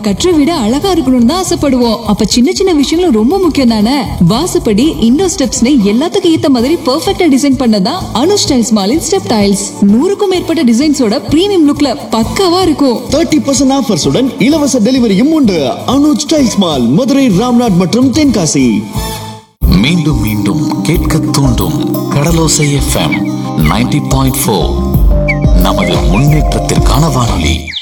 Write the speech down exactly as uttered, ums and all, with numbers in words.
கற்ற விட அழகா இருக்கணும்னு தான் ஆசைப்படுவோம். அப்ப சின்ன சின்ன விஷயங்களும் ரொம்ப முக்கியம் தானே. வாசப்படி, இண்டோர் ஸ்டெப்ஸ்னு எல்லாத்துக்கும் ஏத்த மாதிரி பெர்ஃபெக்ட்டா டிசைன் பண்ணதான் அனு ஸ்டைல்ஸ் மாலின் ஸ்டெப் டைல்ஸ். நூறுக்கும் மேற்பட்ட டிசைன்ஸோட பிரீமியம் லுக்ல பக்காவா இருக்கும். தேர்ட்டி பர்சன்ட் ஆஃபர்ஸுடன் இலவச டெலிவரியும் உண்டு. அனு ஸ்டைல்ஸ் மால், மதுரை, ராம்நாட் மற்றும் தென்காசி. மீண்டும் மீண்டும் கேட்க தூண்டும் கடலோசை எஃப்எம் நைன்டி பாயிண்ட் ஃபோர் நமது முன்னேற்றத்திற்கான வானொலி.